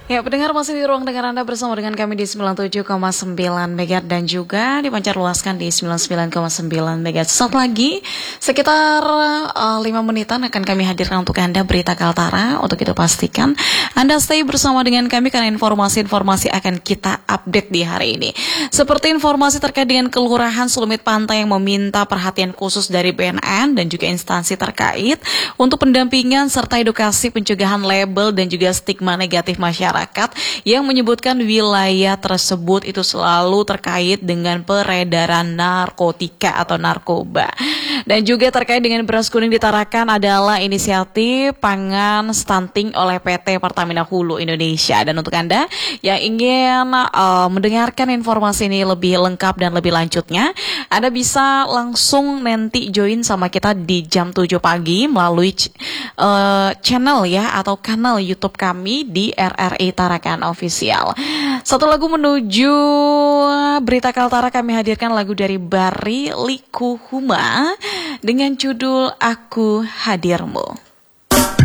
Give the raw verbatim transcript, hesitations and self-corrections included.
Ya, pendengar masih di ruang dengar Anda bersama dengan kami di sembilan puluh tujuh koma sembilan megahertz dan juga dipancar luaskan di sembilan puluh sembilan koma sembilan megahertz. Sesaat lagi, sekitar uh, lima menitan akan kami hadirkan untuk Anda berita Kaltara. Untuk itu pastikan Anda stay bersama dengan kami karena informasi-informasi akan kita update di hari ini. Seperti informasi terkait dengan Kelurahan Selumit Pantai yang meminta perhatian khusus dari B N N dan juga instansi terkait untuk pendampingan serta edukasi pencegahan label dan juga stigma negatif masyarakat yang menyebutkan wilayah tersebut itu selalu terkait dengan peredaran narkotika atau narkoba. Dan juga terkait dengan beras kuning di Tarakan adalah inisiatif pangan stunting oleh P T Pertamina Hulu Indonesia. Dan untuk Anda yang ingin uh, mendengarkan informasi ini lebih lengkap dan lebih lanjutnya, Anda bisa langsung nanti join sama kita di jam tujuh pagi melalui uh, channel ya atau kanal YouTube kami di R R I Tarakan Official. Satu lagu menuju berita Kaltara, kami hadirkan lagu dari Bari Likuhuma dengan judul Aku Hadirmu.